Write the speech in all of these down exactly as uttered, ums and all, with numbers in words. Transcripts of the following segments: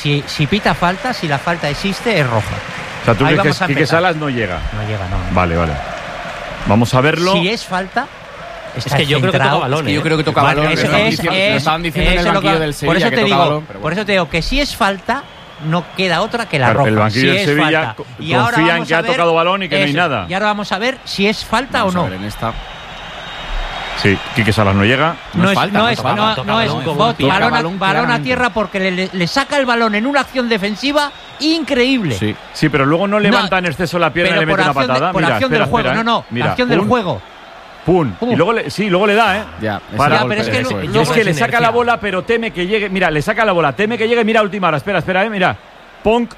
si, si pita falta, si la falta existe, es roja. O sea, tú Ahí crees que Quique Salas no llega. No llega, no. Vale, vale. Vamos a verlo. Si es falta... Es que yo creo que toca balón. Es que yo creo que toca vale, balón. Eso lo, es, estaban es, lo estaban diciendo es, en el banquillo que, del Sevilla por eso que te toca digo, balón. Pero por bueno. eso te digo que si es falta, no queda otra que la claro, roja. El banquillo si del es Sevilla falta. co- Y ahora confía en que ha ver, tocado balón y que eso, no hay nada. Y ahora vamos a ver si es falta vamos o no. A ver, en esta... Sí, Quique Salas no llega. No, No es, falta, no no es, toca no, balón, no es toca bot, balón, toca balón, a- balón balón a claramente. tierra porque le, le, le saca el balón en una acción defensiva increíble. Sí. Sí, pero luego no levanta No, en exceso la pierna y le pero mete por una acción, patada. de, por Mira, acción espera, del juego, espera, no, no, ¿eh? Mira, acción pum, del juego. Pum. Pum. Y luego le, sí, luego le da, ¿eh? Ya, Para, Ya, pero es que eso lo- es. Y luego es que es le saca inercia. la bola, pero teme que llegue. Mira, le saca la bola, teme que llegue. Mira, a última hora. Espera, espera, ¿eh? Mira. Ponk.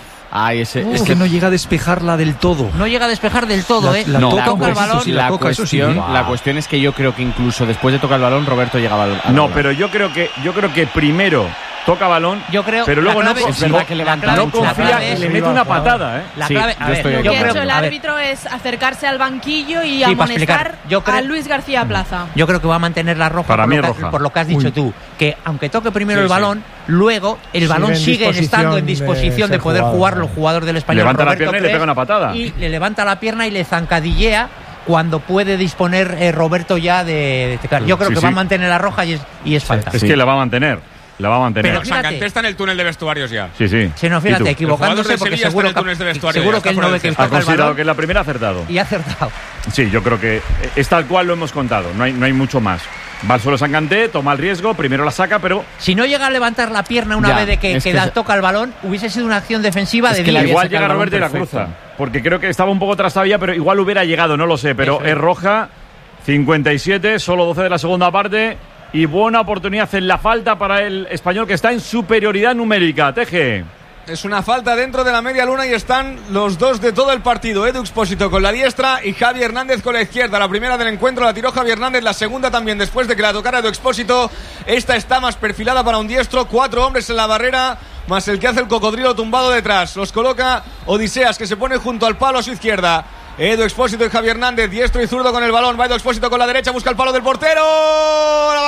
Ay, ese, Es es que no llega a despejarla del todo. No llega a despejar del todo, La- ¿eh? la No, toca toca un el poquito, balón. sí, la, la toca, eso sí. cuestión, Wow. la cuestión es que yo creo que incluso después de tocar el balón, Roberto llegaba al al No, balón. pero yo creo que yo creo que primero toca balón, Yo creo, pero luego la no, clave- es verdad que la levanta clave- no mucho la confía clave y es- le mete una patada, ¿eh? La Sí, clave, yo a ver, estoy de yo Lo que ha creo, hecho el a ver, árbitro es acercarse al banquillo y Sí, para amonestar explicar. Yo creo- a Luis García Plaza. yo creo que va a mantener la roja, Para por, mí lo es que, roja. por lo que has dicho Uy. tú, que aunque toque primero Sí, el sí. balón, luego el Sigue balón en sigue disposición estando en de disposición de, ser poder jugado, jugar ¿no? los jugadores del Español. Levanta la Roberto pierna y le Pérez, pega una patada. Y le levanta la pierna y le zancadillea cuando puede disponer eh, Roberto ya de, de- Yo creo Sí, que sí. va a mantener la roja y es, y es falta. Es que la va a mantener. La va a mantener. Pero fíjate. Sanganté está en el túnel de vestuarios ya. Sí, sí. Si no, ¿Y tú? fíjate, El equivocándose jugador de porque Sevilla seguro está en el túnel de que, vestuario, seguro ya que él está no por ve el que centro. Ha toca el considerado balón que es la primera acertado. y ha acertado. Sí, yo creo que es tal cual lo hemos contado. No hay, no hay mucho más. Va al suelo Sanganté, toma el riesgo, primero la saca, pero Si no llega a levantar la pierna una Ya, vez de que, es que que da- se- toca el balón, hubiese sido una acción defensiva Es de que la diez. igual saca llega el balón Roberto y la perfecto. cruza. Porque creo que estaba un poco trastabilla, pero igual hubiera llegado, no lo sé. Pero Eso es. es roja, cincuenta y siete, solo doce de la segunda parte. Y buena oportunidad en la falta para el español que está en superioridad numérica. Teje. Es una falta dentro de la media luna y están los dos de todo el partido. Edu Expósito con la diestra y Javi Hernández con la izquierda. La primera del encuentro la tiró Javi Hernández, la segunda también después de que la tocara Edu Expósito. Esta está más perfilada para un diestro. Cuatro hombres en la barrera, más el que hace el cocodrilo tumbado detrás. Los coloca Odiseas, que se pone junto al palo a su izquierda. Edu Expósito y Javi Hernández, diestro y zurdo con el balón. Va Edu Expósito con la derecha, busca el palo del portero. ¡La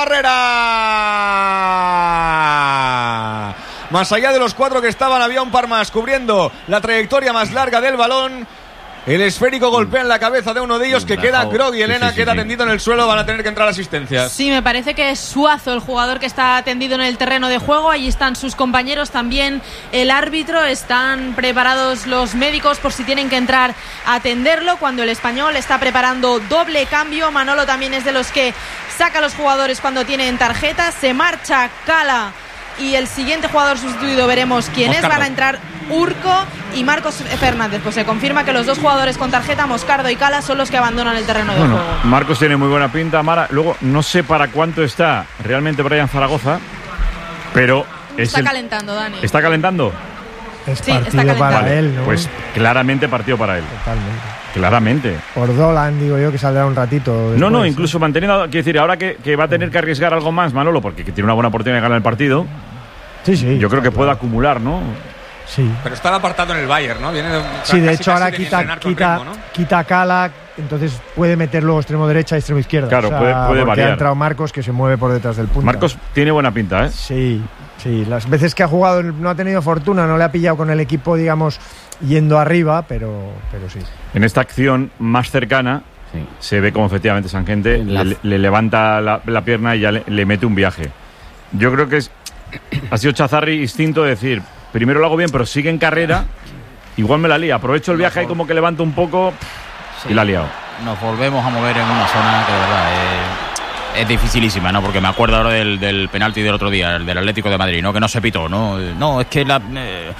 barrera! Más allá de los cuatro que estaban, había un par más cubriendo la trayectoria más larga del balón. El esférico golpea en la cabeza de uno de ellos, que queda groggy. Elena Sí, sí, sí, queda sí. tendido en el suelo, van a tener que entrar asistencias. Sí, me parece que es Suazo el jugador que está tendido en el terreno de juego. Allí están sus compañeros, también el árbitro. Están preparados los médicos por si tienen que entrar a atenderlo. Cuando el español está preparando doble cambio, Manolo también es de los que saca a los jugadores cuando tienen tarjeta. Se marcha Cala y el siguiente jugador sustituido veremos quién es. Moscardo. Van a entrar Urco y Marcos Fernández. Pues se confirma que los dos jugadores con tarjeta, Moscardo y Cala, son los que abandonan el terreno de Bueno, juego. Marcos tiene muy buena pinta, Mara. Luego, no sé para cuánto está realmente Brian Zaragoza, pero es Está el- calentando, Dani. ¿Está calentando? Es Sí, está partido para calentado. él, ¿no? Pues claramente partido para él. Totalmente. Claramente. Por Dolan, digo yo, que saldrá un ratito. No, después, no, ¿eh? incluso manteniendo. Quiero decir, ahora que, que va a tener que arriesgar algo más, Manolo, porque tiene una buena oportunidad de ganar el partido, Sí, sí. yo creo que está puede claro. acumular, ¿no? Sí. Pero está el apartado en el Bayern, ¿no? Viene de, Sí, de casi, hecho casi ahora de quita, entrenar con quita, ritmo, ¿no? quita a Cala, entonces puede meter luego extremo derecha y extremo izquierda. Claro, O sea, puede- puede porque variar. ha entrado Marcos, que se mueve por detrás del punto. Marcos tiene buena pinta, ¿eh? Sí, sí. Las veces que ha jugado no ha tenido fortuna, no le ha pillado con el equipo, digamos, yendo arriba, pero, pero sí. En esta acción más cercana, Sí. se ve como efectivamente Sanjente La- le, le levanta la, la pierna y ya le, le mete un viaje. Yo creo que es, ha sido Chazarri instinto de decir, primero lo hago bien, pero sigue en carrera, igual me la lía. Aprovecho el viaje ahí como que levanto un poco y la ha liado. Nos volvemos a mover en una zona que de verdad es, es dificilísima, ¿no? Porque me acuerdo ahora del, del penalti del otro día, el del Atlético de Madrid, ¿no? Que no se pitó, ¿no? No, es que la... eh,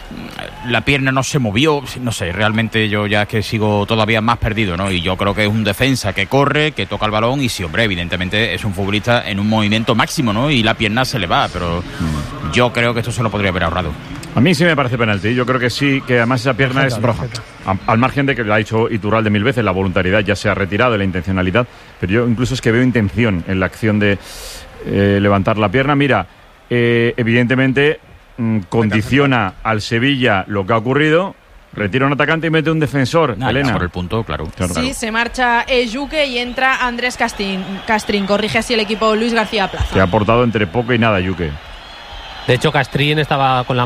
la pierna no se movió, no sé, realmente yo ya es que sigo todavía más perdido, ¿no? Y yo creo que es un defensa que corre, que toca el balón y sí, hombre, evidentemente es un futbolista en un movimiento máximo, ¿no? Y la pierna se le va, pero yo creo que esto se lo podría haber ahorrado. A mí sí me parece penalti, yo creo que sí, que además esa pierna Tarjeta, es roja. tarjeta. A- Al margen de que lo ha dicho Iturralde mil veces, la voluntariedad ya se ha retirado de la intencionalidad, pero yo incluso es que veo intención en la acción de eh, levantar la pierna. Mira, eh, evidentemente mm, condiciona al Sevilla lo que ha ocurrido, retira un atacante y mete un defensor, Nada, Elena. por el punto, claro. Claro. Sí, se marcha Ejuque y entra Andrés Castrín. Castrín corrige así el equipo Luis García Plaza. Que ha aportado entre poco y nada, Yuque. De hecho, Castrín estaba con la